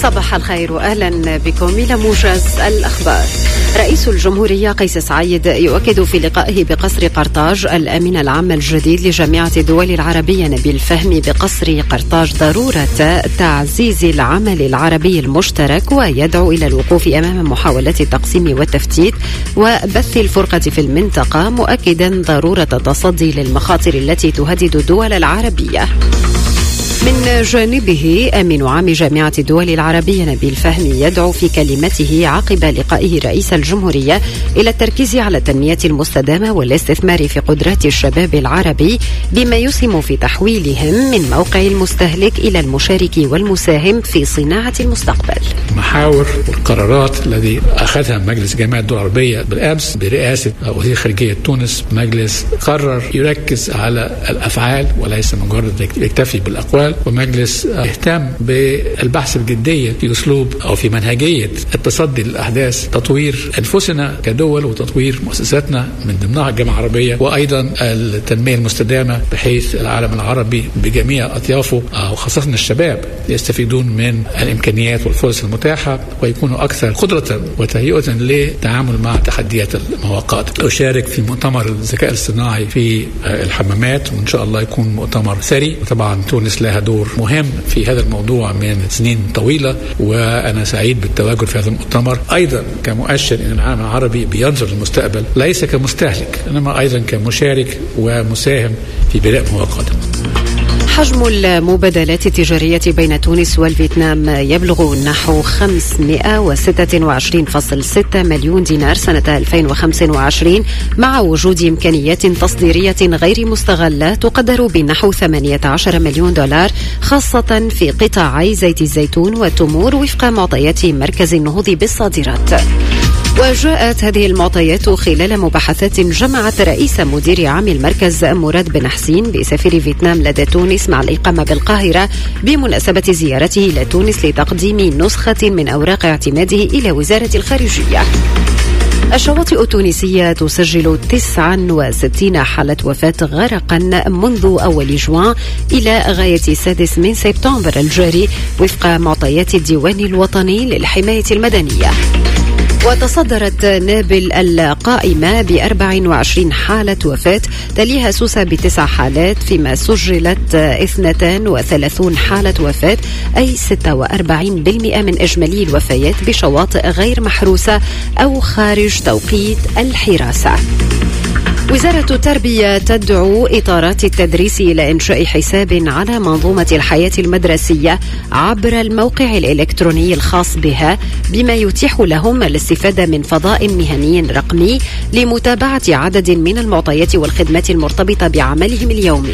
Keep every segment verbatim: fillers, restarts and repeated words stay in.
صباح الخير وأهلا بكم إلى موجز الأخبار. رئيس الجمهورية قيس سعيد يؤكد في لقائه بقصر قرطاج الأمين العام الجديد لجامعة الدول العربية نبيل فهمي بقصر قرطاج ضرورة تعزيز العمل العربي المشترك، ويدعو إلى الوقوف أمام محاولات التقسيم والتفتيت وبث الفرقة في المنطقة، مؤكدا ضرورة التصدي للمخاطر التي تهدد الدول العربية. من جانبه أمين عام جامعة الدول العربية نبيل فهمي يدعو في كلمته عقب لقائه رئيس الجمهورية إلى التركيز على التنمية المستدامة والاستثمار في قدرات الشباب العربي، بما يسهم في تحويلهم من موقع المستهلك إلى المشارك والمساهم في صناعة المستقبل. محاور والقرارات الذي أخذها مجلس جامعة الدول العربية بالأمس برئاسة وزير خارجية تونس، مجلس قرر يركز على الأفعال وليس مجرد يكتفي بالأقوال، ومجلس اهتم بالبحث بجدية في أسلوب أو في منهجية التصدي للأحداث، تطوير أنفسنا كدول وتطوير مؤسساتنا من ضمنها الجامعة العربية، وأيضا التنمية المستدامة بحيث العالم العربي بجميع أطيافه وخاصة الشباب يستفيدون من الإمكانيات والفرص المتاحة ويكونوا أكثر قدرة وتهيئة للتعامل مع تحديات المواقعات. أشارك في مؤتمر الذكاء الاصطناعي في الحمامات، وإن شاء الله يكون مؤتمر ثري، وطبعا تونس لها دور مهم في هذا الموضوع من سنين طويلة، وأنا سعيد بالتواجد في هذا المؤتمر أيضا كمؤشر أن العالم العربي بينظر للمستقبل ليس كمستهلك إنما أيضا كمشارك ومساهم في بناء مواقعات. حجم المبادلات التجارية بين تونس والفيتنام يبلغ نحو خمسمائة وستة وعشرين فاصلة ستة مليون دينار سنة ألفين وخمسة وعشرين، مع وجود إمكانيات تصديرية غير مستغلة تقدر بنحو ثمانية عشر مليون دولار، خاصة في قطاعي زيت الزيتون والتمور، وفق معطيات مركز النهوض بالصادرات. وجاءت هذه المعطيات خلال مباحثات جمعت رئيس مدير عام المركز مراد بن حسين بسفير فيتنام لدى تونس مع الإقامة بالقاهرة بمناسبة زيارته إلى تونس لتقديم نسخة من أوراق اعتماده إلى وزارة الخارجية. الشواطئ التونسية تسجل تسعة وستين حالة وفاة غرقا منذ أول جوان إلى غاية السادس من سبتمبر الجاري، وفق معطيات الديوان الوطني للحماية المدنية. وتصدرت نابل القائمة بأربع وعشرين حالة وفاة، تليها سوسة بتسع حالات، فيما سجلت اثنتان وثلاثون حالة وفاة، أي ستة وأربعين بالمئة من إجمالي الوفيات بشواطئ غير محروسة أو خارج توقيت الحراسة. وزارة التربية تدعو إطارات التدريس إلى إنشاء حساب على منظومة الحياة المدرسية عبر الموقع الإلكتروني الخاص بها، بما يتيح لهم الاستفادة من فضاء مهني رقمي لمتابعة عدد من المعطيات والخدمات المرتبطة بعملهم اليومي.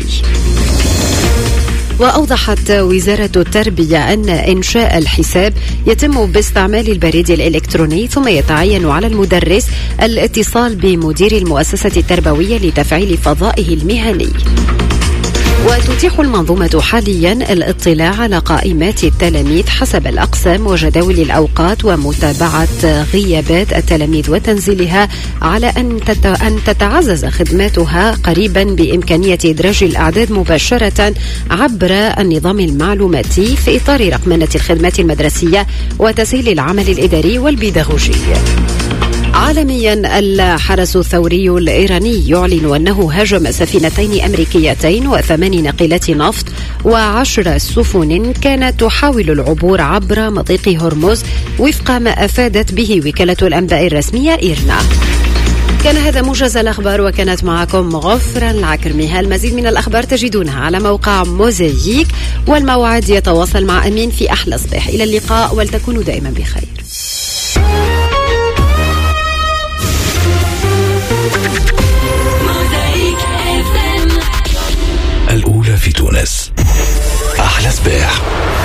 وأوضحت وزارة التربية أن إنشاء الحساب يتم باستعمال البريد الإلكتروني، ثم يتعين على المدرس الاتصال بمدير المؤسسة التربوية لتفعيل فضائه المهني. وتتيح المنظومة حاليا الاطلاع على قائمات التلاميذ حسب الأقسام وجداول الأوقات ومتابعة غيابات التلاميذ وتنزيلها، على أن أن تتعزز خدماتها قريبا بإمكانية إدراج الأعداد مباشرة عبر النظام المعلوماتي في إطار رقمنة الخدمات المدرسية وتسهيل العمل الإداري والبيداغوجي. عالميا، الحرس الثوري الإيراني يعلن أنه هاجم سفينتين أمريكيتين وثمان ناقلات نفط وعشر سفن كانت تحاول العبور عبر مضيق هرمز، وفق ما أفادت به وكالة الأنباء الرسمية إيرنا. كان هذا موجز الأخبار، وكانت معكم غفرة العكرمي. المزيد من الأخبار تجدونها على موقع موزايك، والموعد يتواصل مع أمين في أحلى صباح. إلى اللقاء، ولتكونوا دائما بخير.